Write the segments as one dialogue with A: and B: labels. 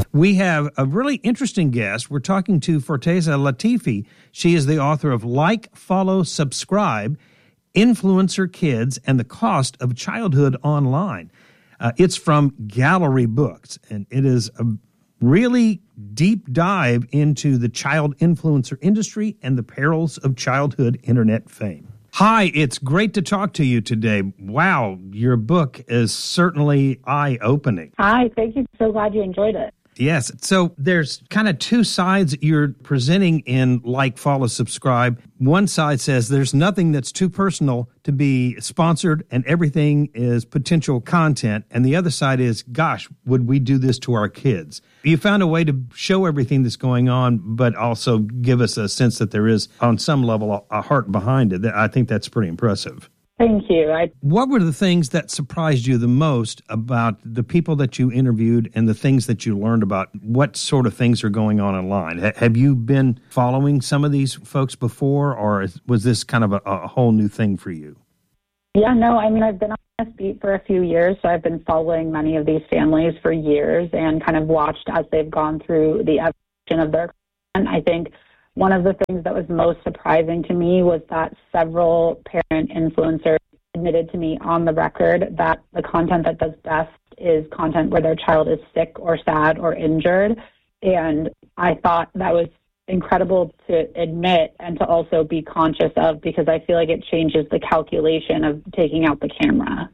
A: We have a really interesting guest. We're talking to Forteza Latifi. She is the author of Like, Follow, Subscribe, Influencer Kids and the Cost of Childhood Online. It's from Gallery Books, and it is a really deep dive into the child influencer industry and the perils of childhood internet fame. Hi, it's great to talk to you today. Wow, your book is certainly eye-opening.
B: Hi, thank you. So glad you enjoyed it.
A: Yes. So there's kind of two sides you're presenting in Like, Follow, Subscribe. One side says there's nothing that's too personal to be sponsored and everything is potential content. And the other side is, gosh, would we do this to our kids? You found a way to show everything that's going on, but also give us a sense that there is, on some level, a heart behind it. I think that's pretty impressive.
B: Thank you.
A: What were the things that surprised you the most about the people that you interviewed and the things that you learned about what sort of things are going on online? Have you been following some of these folks before, or was this kind of a whole new thing for you?
B: Yeah, no, I mean, I've been on this beat for a few years, so I've been following many of these families for years and kind of watched as they've gone through the evolution of their content. I think one of the things that was most surprising to me was that several parent influencers admitted to me on the record that the content that does best is content where their child is sick or sad or injured. And I thought that was incredible to admit and to also be conscious of, because I feel like it changes the calculation of taking out the camera.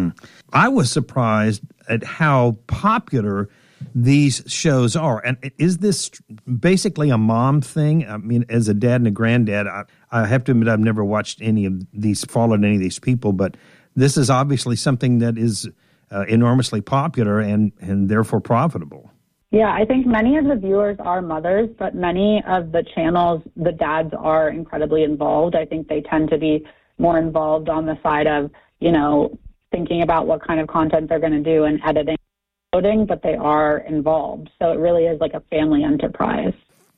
A: I was surprised at how popular these shows are. And is this basically a mom thing? I mean, as a dad and a granddad, I have to admit I've never watched any of these, followed any of these people, but this is obviously something that is enormously popular and therefore profitable.
B: Yeah, I think many of the viewers are mothers, but many of the channels, the dads are incredibly involved. I think they tend to be more involved on the side of, thinking about what kind of content they're going to do and editing, but they are involved. So it really is like a family enterprise.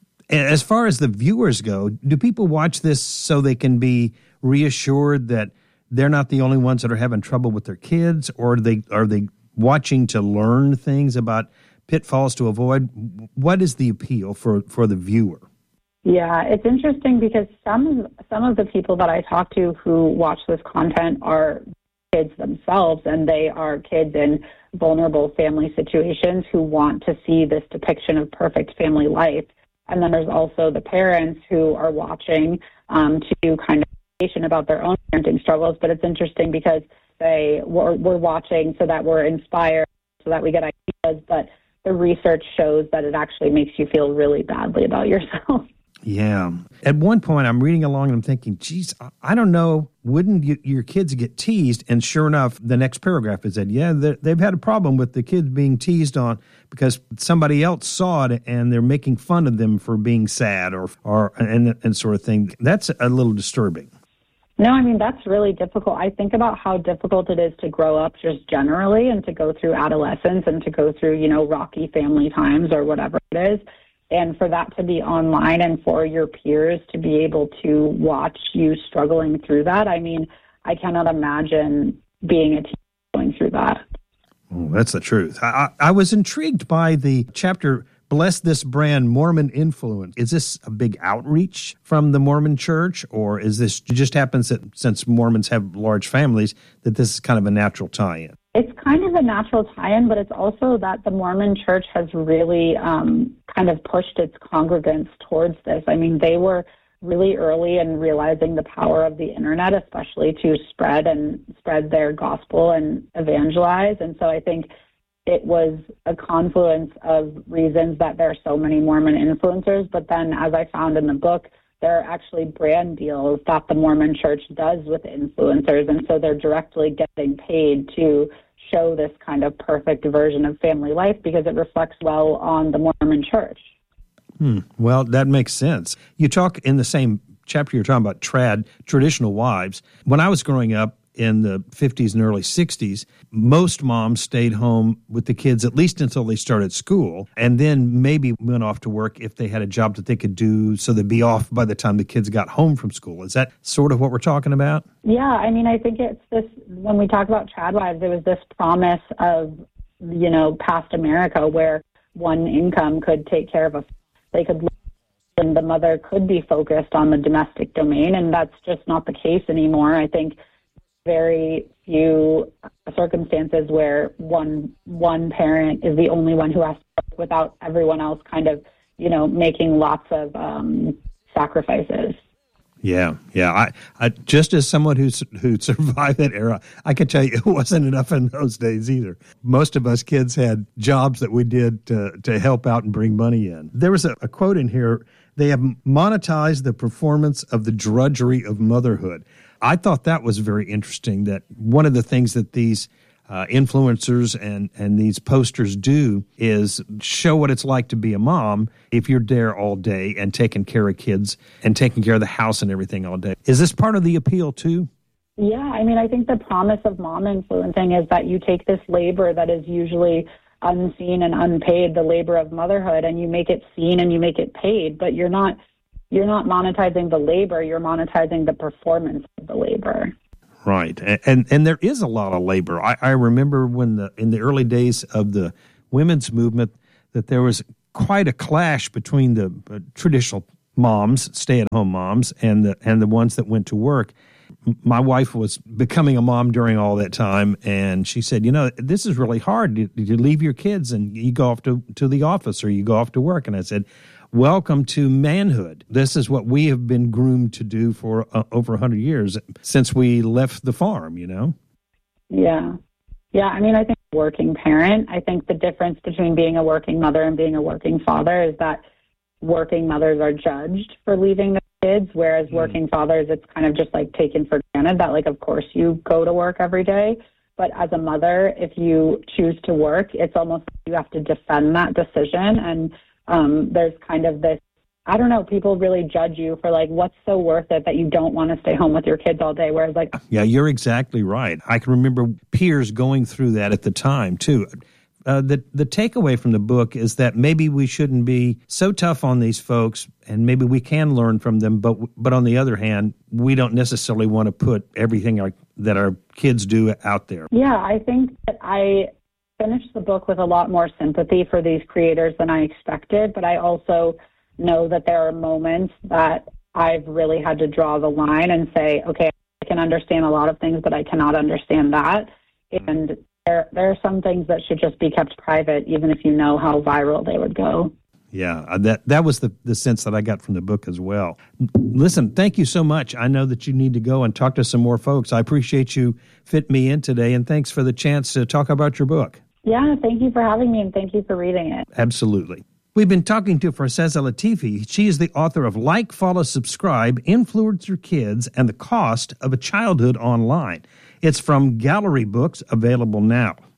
A: As far as the viewers go, do people watch this so they can be reassured that they're not the only ones that are having trouble with their kids, or are they watching to learn things about pitfalls to avoid? What is the appeal for the viewer?
B: Yeah, it's interesting because some of the people that I talk to who watch this content are kids themselves, and they are kids in vulnerable family situations who want to see this depiction of perfect family life. And then there's also the parents who are watching to kind of education about their own parenting struggles. But it's interesting because we're watching so that we're inspired, so that we get ideas, but the research shows that it actually makes you feel really badly about yourself.
A: Yeah. At one point, I'm reading along and I'm thinking, geez, I don't know, wouldn't your kids get teased? And sure enough, the next paragraph is that, they've had a problem with the kids being teased on because somebody else saw it and they're making fun of them for being sad or sort of thing. That's a little disturbing.
B: No, I mean, that's really difficult. I think about how difficult it is to grow up just generally and to go through adolescence and to go through, rocky family times or whatever it is. And for that to be online and for your peers to be able to watch you struggling through that, I mean, I cannot imagine being a teen going through that.
A: Oh, that's the truth. I was intrigued by the chapter, Bless This Brand, Mormon Influence. Is this a big outreach from the Mormon Church, or is this just happens that since Mormons have large families, that this is kind of a natural tie-in?
B: It's kind of a natural tie-in, but it's also that the Mormon Church has really kind of pushed its congregants towards this. I mean, they were really early in realizing the power of the internet, especially to spread their gospel and evangelize. And so I think it was a confluence of reasons that there are so many Mormon influencers. But then, as I found in the book, there are actually brand deals that the Mormon Church does with influencers, and so they're directly getting paid to show this kind of perfect version of family life because it reflects well on the Mormon Church.
A: Well, that makes sense. You talk in the same chapter, you're talking about traditional wives. When I was growing up, in the 50s and early 60s, most moms stayed home with the kids at least until they started school, and then maybe went off to work if they had a job that they could do, so they'd be off by the time the kids got home from school. Is that sort of what we're talking about?
B: Yeah, I mean, I think it's this, when we talk about trad wives, there was this promise of, past America where one income could take care of they could, and the mother could be focused on the domestic domain, and that's just not the case anymore. I think very few circumstances where one parent is the only one who has to work without everyone else kind of, making lots of sacrifices.
A: Yeah. I just as someone who survived that era, I can tell you it wasn't enough in those days either. Most of us kids had jobs that we did to help out and bring money in. There was a quote in here: "They have monetized the performance of the drudgery of motherhood." I thought that was very interesting, that one of the things that these influencers and these posters do is show what it's like to be a mom if you're there all day and taking care of kids and taking care of the house and everything all day. Is this part of the appeal too?
B: Yeah, I mean, I think the promise of mom influencing is that you take this labor that is usually unseen and unpaid, the labor of motherhood, and you make it seen and you make it paid, but you're not monetizing the labor, you're monetizing the performance of the labor.
A: Right. And there is a lot of labor. I remember in the early days of the women's movement that there was quite a clash between the traditional moms, stay-at-home moms, and the ones that went to work. My wife was becoming a mom during all that time, and she said, this is really hard. You leave your kids and you go off to the office or you go off to work. And I said, welcome to manhood. This is what we have been groomed to do for over 100 years since we left the farm,
B: Yeah. Yeah, I mean, I think working parent, I think the difference between being a working mother and being a working father is that working mothers are judged for leaving their kids, whereas working fathers, it's kind of just like taken for granted that, like, of course you go to work every day. But as a mother, if you choose to work, it's almost like you have to defend that decision. And there's kind of this, I don't know, people really judge you for like, what's so worth it that you don't want to stay home with your kids all day? Whereas like...
A: Yeah, you're exactly right. I can remember peers going through that at the time too. The takeaway from the book is that maybe we shouldn't be so tough on these folks, and maybe we can learn from them. But on the other hand, we don't necessarily want to put everything that our kids do out there.
B: Yeah, I think that I finished the book with a lot more sympathy for these creators than I expected, but I also know that there are moments that I've really had to draw the line and say, okay, I can understand a lot of things, but I cannot understand that. And there are some things that should just be kept private, even if you know how viral they would go.
A: Yeah, that was the sense that I got from the book as well. Listen, thank you so much. I know that you need to go and talk to some more folks. I appreciate you fit me in today, and thanks for the chance to talk about your book.
B: Yeah, thank you for having me, and thank you for reading it.
A: Absolutely. We've been talking to Forteza Latifi. She is the author of Like, Follow, Subscribe, Influencer Kids, and the Cost of a Childhood Online. It's from Gallery Books, available now.